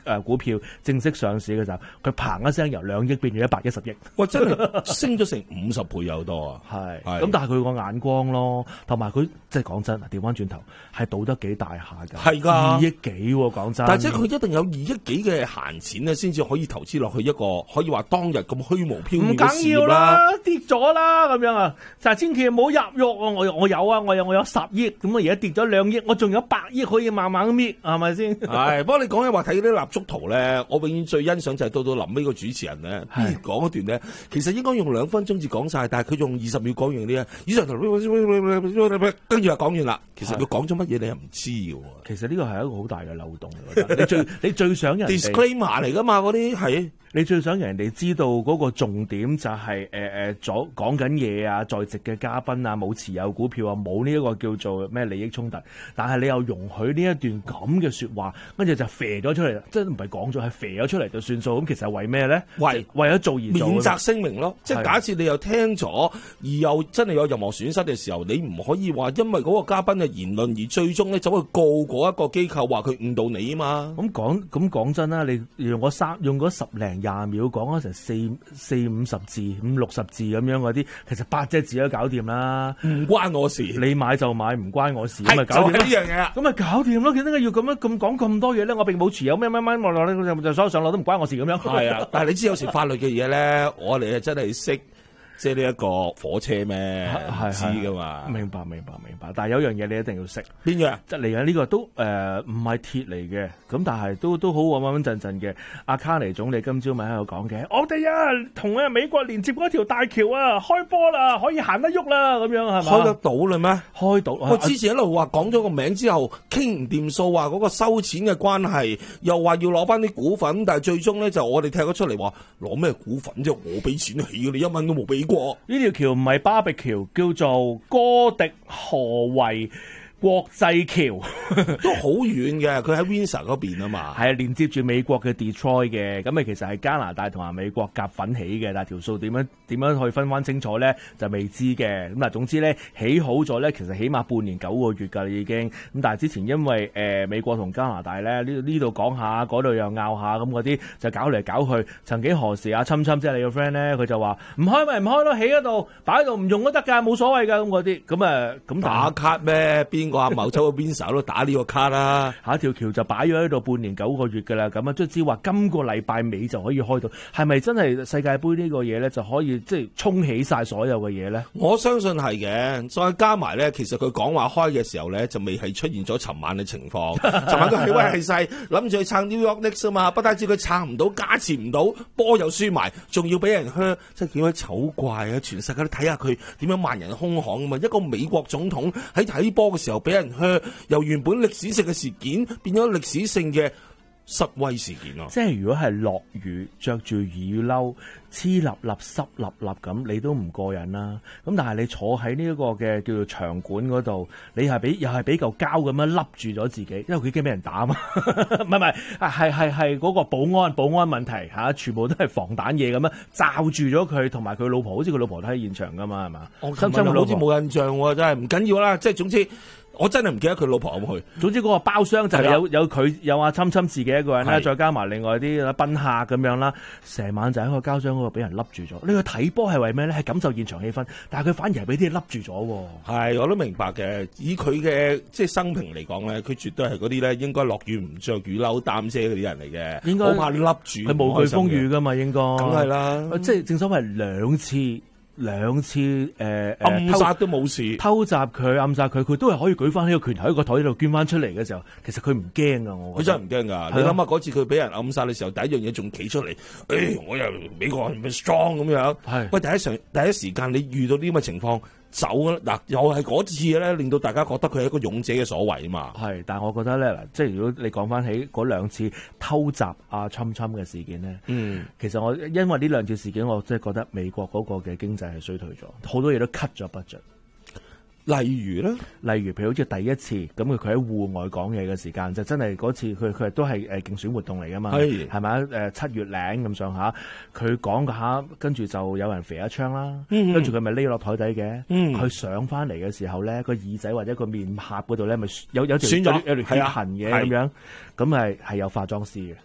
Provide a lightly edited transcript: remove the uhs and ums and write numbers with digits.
股票正式上市嘅時候，佢砰一聲由2億變咗110億。 哇！真係升咗成50倍有多啊！ 係， 係咁但係佢個眼光咯，同埋佢即係講真，調翻轉頭係賭得幾大下㗎， 係㗎 2億幾喎，講真。 但係即係佢一定有2億幾嘅閒錢咧，先至可以投資落去一個可以話當日咁虛無縹緲嘅事業啦。 跌咗啦咁樣啊，就係千祈唔好入肉啊！我有啊，我有10億，咁我而家跌咗2億，我仲有100億可以慢慢搣，係咪先？ 係，不過你講起話睇啲蠟燭圖咧，我永遠最欣賞就係到臨尾個主持人咧，講嗰段咧，其實應該用2分鐘至講晒，但係佢用20秒講完啲啊，以上跟住就講完啦。其實佢講咗乜嘢你又唔知嘅喎。 其實呢個係一個好大嘅漏洞嚟嘅。你最想人哋 disclaimer 嚟㗎嘛？嗰啲係你最想人哋知道嗰個重點就係講緊嘢啊，在席嘅嘉賓啊，冇持有股票啊，冇呢一個叫做咩利益衝突，但係你又容許呢一段咁嘅説話，跟住就肥咗出嚟，即係唔係講咗係肥咗出嚟就算數。咁其實係為咩咧？為咗做而做， 免責聲明咯。即係假設你又聽咗，而又真係有任何損失嘅時候，你唔可以話因為嗰個嘉賓嘅言論而最終咧走去告嗰一個機構話佢誤導你啊嘛。 咁講真啦，你用嗰10零20秒講咗成40-50字、50-60字咁樣嗰啲，其實8隻字都搞掂啦。 唔關我事， 你買就買，唔關我事， 咁咪搞掂呢樣嘢啦。 咁咪搞掂咯。點解要咁講咁多嘢咧？我並冇持有咩望落咧，就所有上落都唔關我事咁樣。 係啊，但係你知有時法律嘅嘢咧，我哋真係識。即係呢一個火車咩？知噶嘛？ 明白。但係有樣嘢你一定要識。 邊樣？ 即係嚟緊呢個都唔係鐵嚟嘅，咁但係都好穩陣嘅。阿卡尼總理今朝咪喺度講嘅，我哋同美國連接嗰條大橋啊，開波啦，可以行得喐啦，咁樣係嘛？ 開得到啦咩？ 開到。 我之前一路話講咗個名之後，傾唔掂數，話嗰個收錢嘅關係，又話要攞翻啲股份，但係最終咧就我哋踢咗出嚟話攞咩股份啫？我俾錢起嘅，你1蚊都冇俾。 呢條橋唔係巴比橋，叫做哥迪何維國際橋， 都好遠嘅。佢喺 Windsor 嗰邊啊嘛， 係連接住美國嘅 Detroit 嘅。咁其實係加拿大同埋美國夾份起嘅，但係條數點樣去分翻清楚咧，就未知嘅。咁總之咧起好咗咧，其實起碼半年9個月㗎啦已經。咁但係之前因為美國同加拿大咧呢度講下，嗰度又拗下，咁嗰啲就搞嚟搞去。曾幾何時侵即係你個 friend 咧，佢就話唔開咪唔開咯，起嗰度擺喺度唔用都得㗎，冇所謂㗎咁嗰啲。咁打卡咩？邊個某州嘅邊手都打呢個卡啦？ 下一條橋就擺咗喺度半年9個月㗎啦。咁即係知話今個禮拜尾就可以開到，係咪真係世界盃呢個嘢咧就可以即係衝起晒所有嘅嘢咧？ 我相信係嘅，再加埋咧，其實佢講話開嘅時候咧，就未係出現咗尋晚嘅情況。尋晚佢係威係勢，諗住去撐 New York Knicks 啊嘛，不單止佢撐唔到，加持唔到，波又輸埋，仲要俾人靴，真係幾鬼醜怪啊！全世界都睇下佢點樣萬人空巷啊嘛！一個美國總統喺睇波嘅時候俾人靴，由原本歷史性嘅事件變咗歷史性嘅失威事件咯。 即係如果係落雨，着住雨褸，黐立立濕立立咁，你都唔過癮啦。咁但係你坐喺呢一個嘅叫做場館嗰度，你又係俾嚿膠咁樣笠住咗自己，因為佢驚俾人打嘛。唔係嗰個保安問題嚇，全部都係防彈嘢咁樣罩住咗佢，同埋佢老婆，好似佢老婆都喺現場噶嘛，係嘛？ 我好似冇印象喎，真係唔緊要啦。即係總之。我真係唔記得佢老婆有冇去。 總之嗰個包廂就係有佢有阿侵自己一個人啦，再加埋另外啲賓客咁樣啦，成晚就喺個膠箱嗰度俾人笠住咗。你去睇波係為咩咧？係感受現場氣氛，但係佢反而係俾啲嘢笠住咗。 係，我都明白嘅。以佢嘅即係生平嚟講咧，佢絕對係嗰啲咧應該落雨唔着雨褸擔遮嗰啲人嚟嘅，應該好怕笠住。 佢無懼風雨噶嘛，應該。梗係啦， 即係正所謂兩次暗殺都冇事， 偷襲佢暗殺佢，佢都係可以舉翻呢個拳頭喺個台度捐翻出嚟嘅時候，其實佢唔驚噶，我覺得。 佢真係唔驚噶。你諗下嗰次佢俾人暗殺嘅時候，第一樣嘢仲企出嚟，我又美國人 strong 咁樣。係喂，第一時間你遇到啲咁嘅情況。走啦！嗱，又係嗰次咧，令到大家覺得佢係一個勇者嘅所為啊嘛。係，但係我覺得咧，嗱，即係如果你講翻起嗰2次偷襲侵嘅事件咧，其實我因為呢2次事件，我真係覺得美國嗰個嘅經濟係衰退咗，好多嘢都 cut 咗 budget。例如譬如好似第一次咁，佢喺戶外講嘢嘅時間，就真係嗰次佢都係競選活動嚟噶嘛，係咪7月零咁上下，佢講下，跟住就有人射一槍啦，跟住佢咪匿落台底嘅，佢上翻嚟嘅時候咧，個耳仔或者個面頰嗰度咧，咪有條血痕嘅咁樣，咁係有化妝師嘅。